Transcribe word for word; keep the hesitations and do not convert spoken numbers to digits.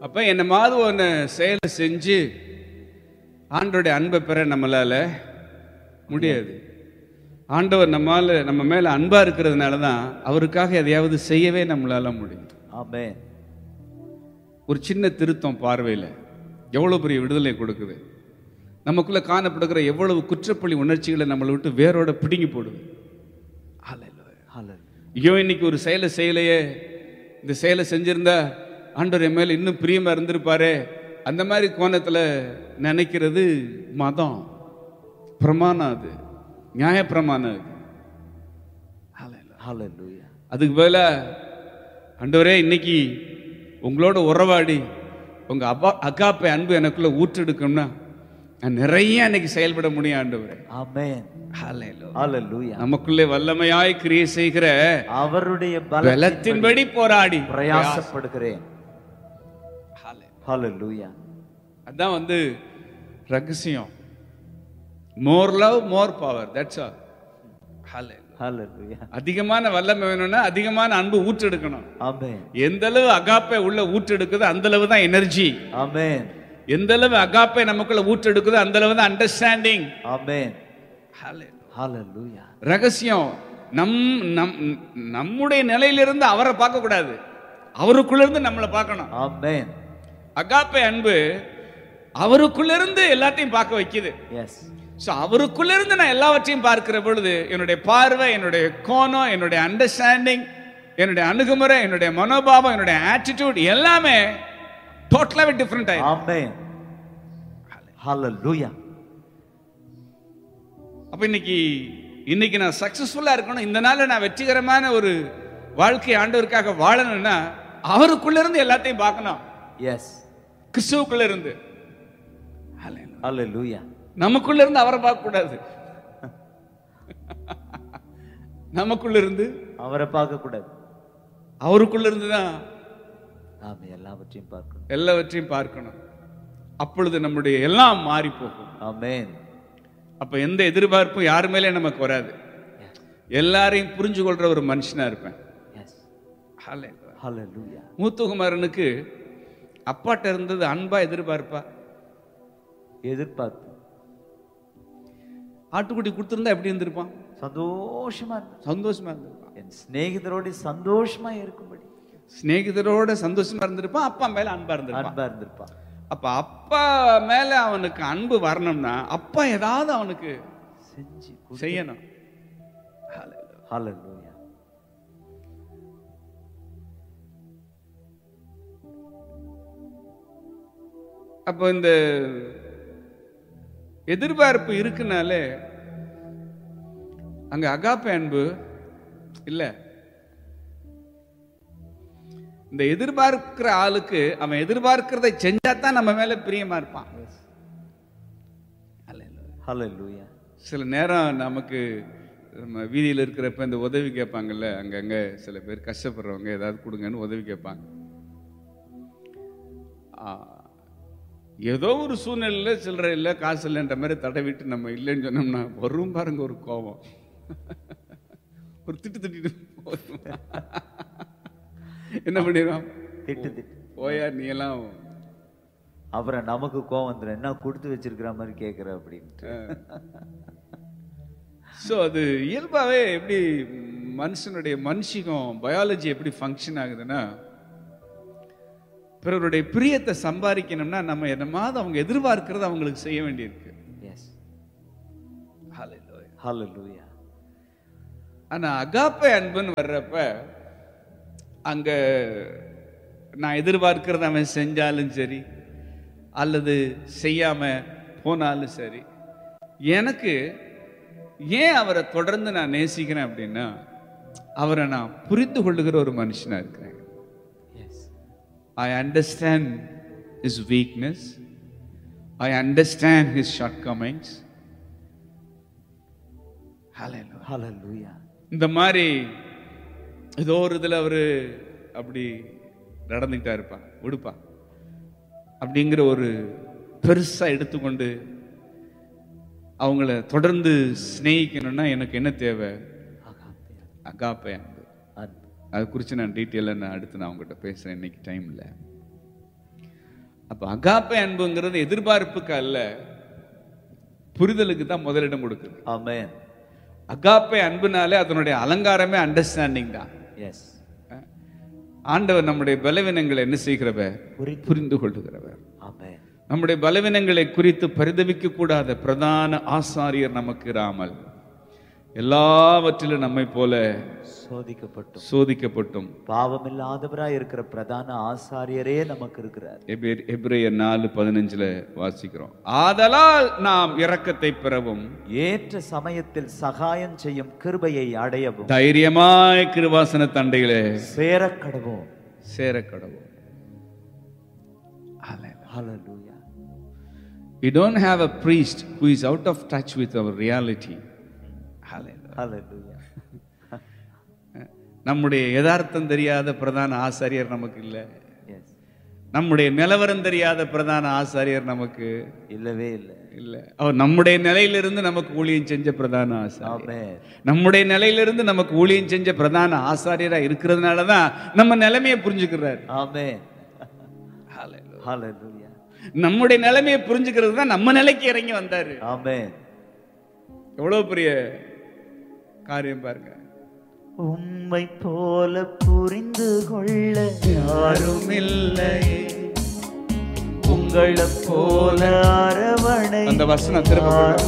அப்ப என்ன மாதிரி ஒன்று செயலை செஞ்சு ஆண்டோடைய அன்பை பெற நம்மளால முடியாது. ஆண்டவர் நம்மால நம்ம மேல அன்பா இருக்கிறதுனால தான் அவருக்காக எதையாவது செய்யவே நம்மளால முடியும். ஆமென். ஒரு சின்ன திருத்தம் பார்வையில் எவ்வளவு பெரிய விடுதலை கொடுக்குது. நமக்குள்ள காணப்படுகிற எவ்வளவு குற்றப்பழி உணர்ச்சிகளை நம்மளை விட்டு வேரோட பிடுங்கி போடுது. ஐயோ இன்னைக்கு ஒரு செயலை செய்யலையே, இந்த செயலை செஞ்சிருந்தா ஆண்டவர் என் மேல இன்னும் பிரியமா இருந்திருப்பாரு, அந்த மாதிரி கோணத்துல நினைக்கிறது மதம் பிரமாணம், அது நியாய பிரமாணம். அது அதுக்கு பதில ஆண்டவரே இன்னைக்கு உங்களோட உறவாடி உங்க அப்பா அக்காப்பை அன்பு எனக்குள்ள ஊற்றெடுக்கணும்னா நான் நிறைய இன்னைக்கு செயல்பட முடியும் ஆண்டவரே. ஆமென். ஹல்லேலூயா. நமக்குள்ளே வல்லமையாய் கிரியை செய்கிற அவருடைய பலத்தின்படி போராடி பிரயாசப்படுகிறேன். ஹல்லேலூயா. அதான் வந்து ரகசியம். மோர் love more power, that's all. ஹல்லேலூயா. அதிகமான வல்லமை வேணும்னா அதிகமான அன்பு ஊற்றெடுக்கணும். ஆமென். எந்த அளவு அகாப்பை உள்ள ஊற்றெடுக்குதோ அந்த அளவு தான் எனர்ஜி. ஆமென். எந்த அளவு அகாப்பை நமக்குள்ள ஊற்றெடுக்குதோ அந்த அளவு தான் அண்டர்ஸ்டாண்டிங். ஆமென். ஹல்லேலூயா. ரகசியம் நம் நம்முடைய நிலையிலிருந்து அவரை பார்க்க கூடாது, அவருக்குள்ள இருந்து நம்மளை பார்க்கணும். ஆமென். அகாப்பை அன்பு அவருக்குள்ள இருந்து எல்லாத்தையும் பார்க்க வைக்குது. எஸ். சோ அவருக்குள்ள இருந்து நான் எல்லாவற்றையும் பார்க்கிற பொழுது என்னுடைய பார்வை, என்னுடைய கோணம், என்னுடைய அண்டர்ஸ்டாண்டிங், என்னுடைய அணுகுமுறை, என்னுடைய மனோபாவம், என்னுடைய ஆட்டிடியூட் எல்லாமே டோட்டலாவே டிஃபரெண்ட் ஆயிடும். ஆமென். ஹல்லேலூயா. அப்ப இன்னைக்கு இன்னைக்கு நான் சக்சஸ்ஃபுல்லா இருக்கணும், இந்த நாள்ல நான் வெற்றிகரமான ஒரு வாழ்க்கை ஆண்டவருக்காக வாழணும்னா அவருக்குள்ள இருந்து எல்லாத்தையும் பார்க்கணும். எஸ். கிறிஸ்துவுக்குள்ள இருந்து. ஹல்லேலூயா. நமக்குள்ள இருந்து அவரை பார்க்க கூடாது, நமக்குள்ள இருந்து அவரை பார்க்க கூடாது, அவருக்குள்ள இருந்து தான் நாம எல்லாவற்றையும் பார்க்கணும். எல்லாவற்றையும் பார்க்கணும். அப்பொழுது நம்முடைய எல்லாம் மாறி போகும். ஆமென். அப்ப எந்த எதிர்பார்ப்பும் யாரு மேலே நமக்கு வராது. எல்லாரையும் புரிஞ்சு கொள்ற ஒரு மனுஷனா இருப்பேன். ஹல்லேலூயா. மூத்தகுமாரனுக்கு அப்பாட்ட இருந்தது அன்பா எதிர்பார்ப்பா? எதிர்பார்ப்பு. ஆட்டுக்குட்டி கொடுத்திருந்தா எப்படி இருந்திருப்பான்? சந்தோஷமா சந்தோஷமா இருந்திருப்பான். என் சிநேகிதரோடு சந்தோஷமா இருக்கும்படி சிநேகிதரோட சந்தோஷமா இருந்திருப்பான். அப்பா மேல அன்பா இருந்திருப்பான். அன்பா இருந்திருப்பான். அப்ப அப்பா மேல அவனுக்கு அன்பு வரணும்னா அப்பா ஏதாவது அவனுக்கு செஞ்சு செய்யணும். ஹல்லேலூயா. அப்போ இந்த எதிர்பார்ப்பு இருக்குனாலே அங்க அகாப்பை அன்பு இல்ல. இந்த எதிர்பார்க்கிற ஆளுக்கு அவன் எதிர்பார்க்கிறதை செஞ்சாதான் நம்ம மேல பிரியமா இருப்பான். ஹல்லேலூயா. சில நேரம் நமக்கு நம்ம வீதியில் இருக்கிறப்ப இந்த உதவி கேட்பாங்கல்ல, அங்கங்க சில பேர் கஷ்டப்படுறவங்க ஏதாவது கொடுங்கன்னு உதவி கேட்பாங்க. ஏதோ ஒரு சூழ்நிலையில சில்லற இல்லை, காசு இல்லைன்ற மாதிரி தடவிட்டு நம்ம இல்லைன்னு சொன்னோம்னா வரும் பாருங்க ஒரு கோபம், ஒரு திட்டு திட்டிட்டு என்ன பண்ணிடுவான்? திட்டு திட்டு ஓயா நீ எல்லாம். அப்புறம் நமக்கு கோவம் வந்துடும், என்ன கொடுத்து வச்சிருக்கிற மாதிரி கேட்குற அப்படின்ட்டு. ஸோ அது இயல்பாகவே எப்படி மனுஷனுடைய மனுஷிகம் பயாலஜி எப்படி ஃபங்க்ஷன் ஆகுதுன்னா, பிறருடைய பிரியத்தை சம்பாதிக்கணும்னா நம்ம என்னமாவது அவங்க எதிர்பார்க்கிறத அவங்களுக்கு செய்ய வேண்டியிருக்கு. எஸ். ஹல்லேலூயா. ஹல்லேலூயா. ஆனா அகாப்பை அன்புன்னு வர்றப்ப அங்க நான் எதிர்பார்க்கிறத அவன் செஞ்சாலும் சரி அல்லது செய்யாம போனாலும் சரி, எனக்கு ஏன் அவரை தொடர்ந்து நான் நேசிக்கிறேன் அப்படின்னா அவரை நான் புரிந்து கொள்ளுகிற ஒரு மனுஷனா இருக்கிறேன். I understand his weakness. I understand his shortcomings. Hallelujah. Hallelujah. இந்த மாதிரி ஏதோ ஒரு இதில் அவரு அப்படி நடந்துகிட்டா இருப்பா விடுப்பா அப்படிங்கிற ஒரு பெருசா எடுத்துக்கொண்டு அவங்கள தொடர்ந்து சிநேகிக்கணும்னா எனக்கு என்ன தேவை? அகாப்பை அன்பு. அதை குறித்து நான் டீட்டெயிலாக நான் அடுத்து நான் அவங்ககிட்ட பேசுகிறேன், இன்னைக்கு டைம் இல்லை. அப்ப அகாப்பே அன்புங்கிறது எதிர்பார்ப்புக்கு அல்ல, புரிதலுக்கு தான் முதலிடம் கொடுக்குது. ஆமென். அகாப்பே அன்புனாலே அதனுடைய அலங்காரமே அண்டர்ஸ்டாண்டிங் தான். எஸ். ஆண்டவர் நம்முடைய பலவீனங்களை என்ன செய்கிறவர்? புரிந்து கொள்ளுகிறவர். ஆமென். நம்முடைய பலவீனங்களை குறித்து பரிதவிக்க கூடாத பிரதான ஆசாரியர் நமக்கு இராமல் எல்லாவற்றிலும் நம்மை போல சோதிக்கப்பட்டும் சோதிக்கப்பட்டும் பாவமில்லாதவராய் இருக்கிற பிரதான ஆசாரியரே நமக்கு இருக்கிறார். எபிரேயர் நாலு பதினஞ்சுல வாசிக்கிறோம். ஆதலால் நாம் இரக்கத்தை பெறவும் ஏற்ற சமயத்தில் சகாயம் செய்யும் கிருபையை அடையவும் தைரியமாய் கிருபாசன தண்டைகளே சேரக்கடவோம் சேரக்கடவோம். Hallelujah. We don't have a priest who is out of touch with our reality. Hallelujah. நம்முடைய யதார்த்தம் தெரியாத பிரதான ஆசாரியர் நமக்கு இல்லை. நம்முடைய நிலவரம் தெரியாத பிரதான ஆசாரியர் நமக்கு இல்லவே இல்லை இல்லை. அவர் நம்முடைய நிலையிலிருந்து நமக்கு ஊழியம் செஞ்ச பிரதான ஆசாரியர். நம்முடைய நிலையிலிருந்து நமக்கு ஊழியம் செஞ்ச பிரதான ஆசாரியரா இருக்கிறதுனால தான் நம்ம நிலைமையை புரிஞ்சுக்கிறார். ஆமென். ஹalleluya. நம்முடைய நிலைமையை புரிஞ்சுக்கிறது தான் நம்ம நிலைக்கு இறங்கி வந்தாரு. ஆமென். எவ்வளவு பெரிய காரியம் பாருங்க. உம்மை போல புரிந்து கொள்ள யாரும் இல்லை, உங்களை போல அரவணை. அந்த வசனம் திரும்ப